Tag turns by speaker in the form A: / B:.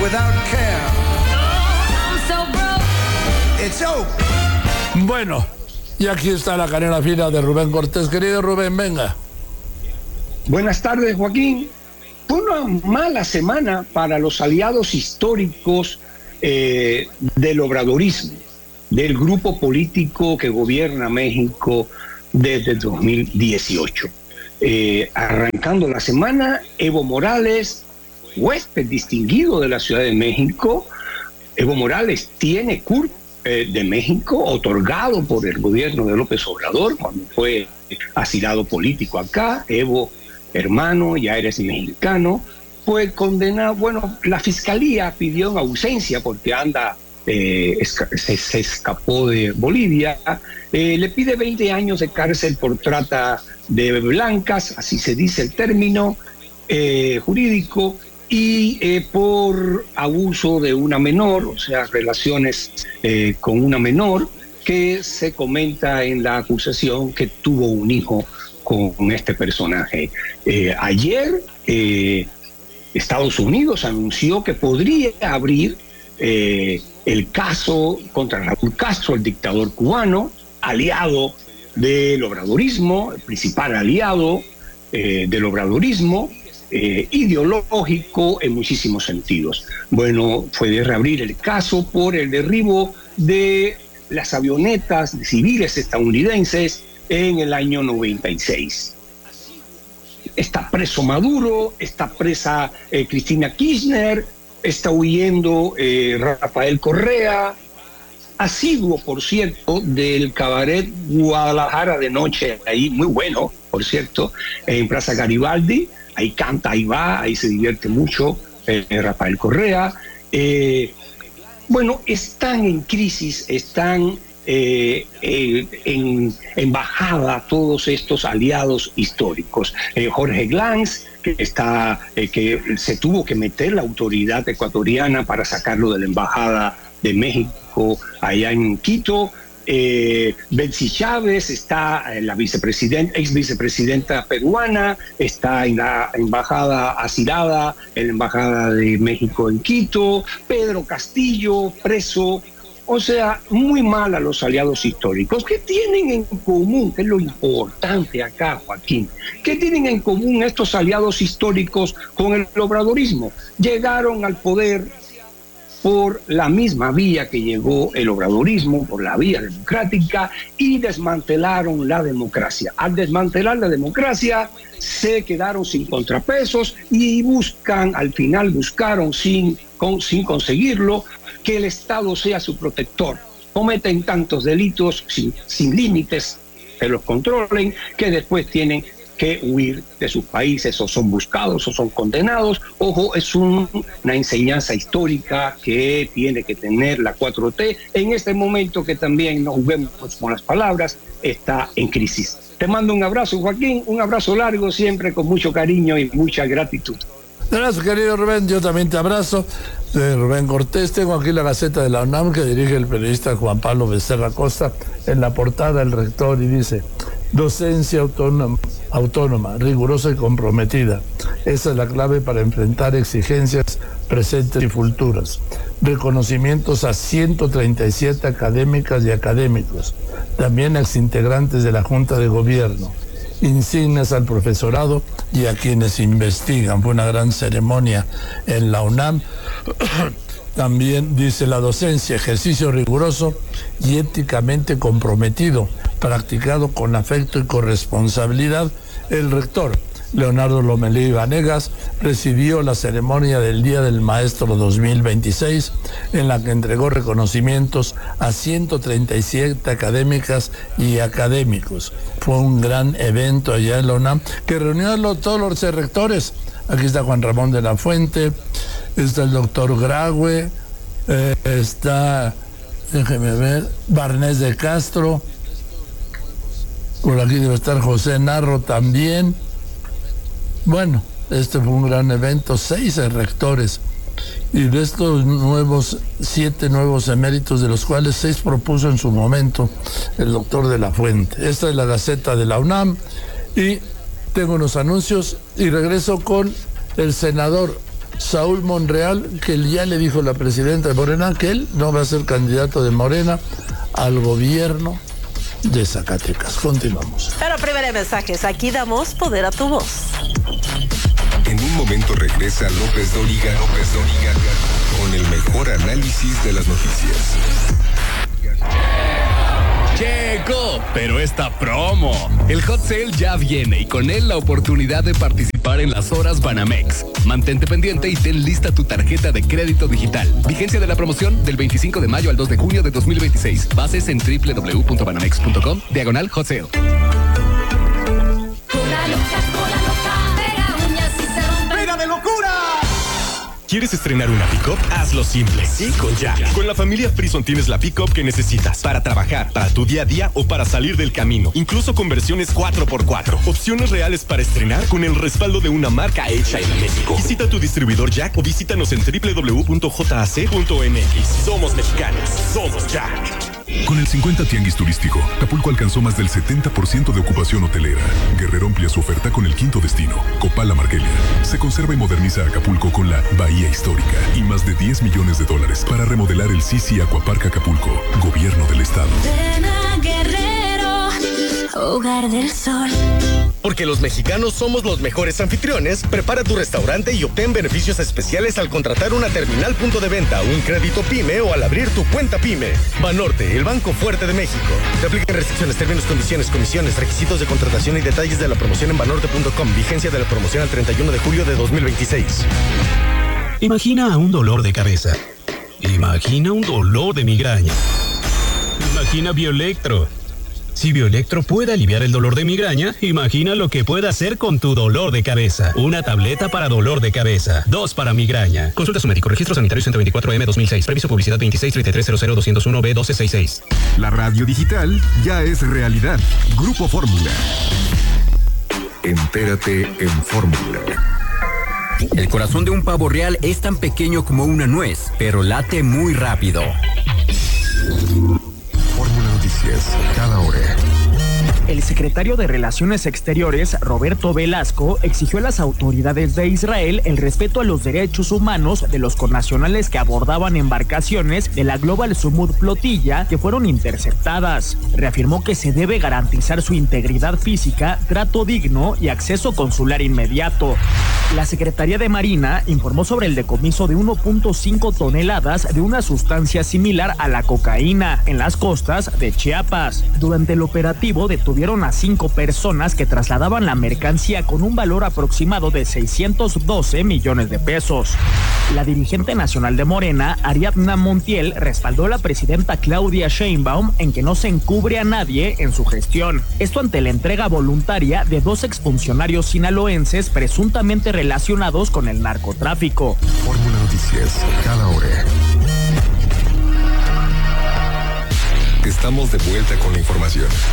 A: without care. I'm so broke. It's over.
B: Bueno, y aquí está la canela fina de Rubén Cortés. Querido Rubén, venga.
C: Buenas tardes, Joaquín. Fue una mala semana para los aliados históricos del obradorismo, del grupo político que gobierna México desde 2018. Arrancando la semana, Evo Morales, huésped distinguido de la Ciudad de México. Evo Morales tiene CURP de México, otorgado por el gobierno de López Obrador cuando fue asilado político acá. Evo, hermano, ya eres mexicano. Fue condenado, bueno, la fiscalía pidió en ausencia porque se escapó de Bolivia. Le pide 20 años de cárcel por trata de blancas, así se dice el término jurídico, y por abuso de una menor, o sea, relaciones con una menor, que se comenta en la acusación que tuvo un hijo con este personaje. Ayer Estados Unidos anunció que podría abrir el caso contra Raúl Castro, el dictador cubano, aliado del obradorismo, el principal aliado del obradorismo, ideológico en muchísimos sentidos. Bueno, fue de reabrir el caso por el derribo de las avionetas civiles estadounidenses en el año 96. Está preso Maduro, está presa Cristina Kirchner, está huyendo Rafael Correa, asiduo, por cierto, del cabaret Guadalajara de noche, ahí muy bueno, por cierto, en Plaza Garibaldi, ahí canta, ahí va, ahí se divierte mucho Rafael Correa. Bueno, están en crisis, están en bajada todos estos aliados históricos. Jorge Glanz, que se tuvo que meter la autoridad ecuatoriana para sacarlo de la embajada de México allá en Quito. Betsy Chávez está la ex vicepresidenta peruana, está en la embajada asilada, en la embajada de México en Quito. Pedro Castillo preso. O sea, muy mal a los aliados históricos. ¿Qué tienen en común? ¿Qué es lo importante acá, Joaquín? ¿Qué tienen en común estos aliados históricos con el obradorismo? Llegaron al poder por la misma vía que llegó el obradorismo, por la vía democrática, y desmantelaron la democracia. Al desmantelar la democracia, se quedaron sin contrapesos y al final buscaron sin conseguirlo, que el Estado sea su protector. Cometen tantos delitos sin límites, que los controlen, que después tienen que huir de sus países, o son buscados o son condenados. Ojo, es una enseñanza histórica que tiene que tener la 4T en este momento, que también, no juguemos con las palabras, está en crisis. Te mando un abrazo, Joaquín, un abrazo largo, siempre con mucho cariño y mucha gratitud.
B: Gracias, querido Rubén, yo también te abrazo. De Rubén Cortés. Tengo aquí la Gaceta de la UNAM que dirige el periodista Juan Pablo Becerra Costa. En la portada el rector y dice: docencia autónoma, rigurosa y comprometida. Esa es la clave para enfrentar exigencias presentes y futuras. Reconocimientos a 137 académicas y académicos, también a exintegrantes de la Junta de Gobierno. Insignias al profesorado y a quienes investigan. Fue una gran ceremonia en la UNAM. También dice: la docencia, ejercicio riguroso y éticamente comprometido, practicado con afecto y corresponsabilidad. El rector, Leonardo Lomelí Vanegas, presidió la ceremonia del Día del Maestro 2026, en la que entregó reconocimientos a 137 académicas y académicos. Fue un gran evento allá en la UNAM que reunió a todos los rectores. Aquí está Juan Ramón de la Fuente, está el doctor Graue, está, déjeme ver, Barnés de Castro, por aquí debe estar José Narro también. Bueno, este fue un gran evento, 6 rectores, y de estos 7 nuevos eméritos, de los cuales 6 propuso en su momento el doctor de la Fuente. Esta es la Gaceta de la UNAM, y tengo unos anuncios y regreso con el senador Saúl Monreal, que ya le dijo la presidenta de Morena que él no va a ser candidato de Morena al gobierno de Zacatecas. Continuamos.
D: Pero primero mensajes, aquí damos poder a tu voz.
E: En un momento regresa López Dóriga con el mejor análisis de las noticias.
F: Llegó, pero esta promo. El Hot Sale ya viene y con él la oportunidad de participar en las horas Banamex. Mantente pendiente y ten lista tu tarjeta de crédito digital. Vigencia de la promoción del 25 de mayo al 2 de junio de 2026. Bases en www.banamex.com/Hot Sale.
A: ¡Pega de locura!
G: ¿Quieres estrenar una pick-up? Hazlo simple. Sí, con Jack. Con la familia Frison tienes la pick-up que necesitas para trabajar, para tu día a día o para salir del camino. Incluso con versiones 4x4. Opciones reales para estrenar con el respaldo de una marca hecha en México. Visita tu distribuidor Jack o visítanos en www.jac.mx. Somos mexicanos. Somos Jack.
H: Con el 50 Tianguis Turístico, Acapulco alcanzó más del 70% de ocupación hotelera. Guerrero amplía su oferta con el quinto destino, Copala Margelia. Se conserva y moderniza Acapulco con la Bahía Histórica y más de $10 millones para remodelar el Sisi Aquapark Acapulco, Gobierno del Estado.
I: Ven a Guerrero, hogar del sol.
J: Porque los mexicanos somos los mejores anfitriones, prepara tu restaurante y obtén beneficios especiales al contratar una terminal punto de venta, un crédito PYME o al abrir tu cuenta PYME. Banorte, el banco fuerte de México. Te aplican restricciones, términos, condiciones, comisiones, requisitos de contratación y detalles de la promoción en banorte.com. Vigencia de la promoción al 31 de julio de 2026.
K: Imagina un dolor de cabeza. Imagina un dolor de migraña. Imagina Bioelectro. Si Bioelectro puede aliviar el dolor de migraña, imagina lo que puede hacer con tu dolor de cabeza. Una tableta para dolor de cabeza, 2 para migraña. Consulta a su médico. Registro sanitario 124M 2006. Previso publicidad 2633000201B1266.
H: La radio digital ya es realidad. Grupo Fórmula. Entérate en Fórmula.
L: El corazón de un pavo real es tan pequeño como una nuez, pero late muy rápido.
H: Fórmula Noticias, cada hora.
M: El secretario de Relaciones Exteriores, Roberto Velasco, exigió a las autoridades de Israel el respeto a los derechos humanos de los connacionales que abordaban embarcaciones de la Global Sumud flotilla que fueron interceptadas. Reafirmó que se debe garantizar su integridad física, trato digno y acceso consular inmediato. La Secretaría de Marina informó sobre el decomiso de 1.5 toneladas de una sustancia similar a la cocaína en las costas de Chiapas. Durante el operativo detuvieron a 5 personas que trasladaban la mercancía con un valor aproximado de 612 millones de pesos. La dirigente nacional de Morena, Ariadna Montiel, respaldó a la presidenta Claudia Sheinbaum en que no se encubre a nadie en su gestión. Esto ante la entrega voluntaria de 2 exfuncionarios sinaloenses presuntamente relacionados con el narcotráfico.
H: Fórmula Noticias, cada hora.
E: Estamos de vuelta con la información,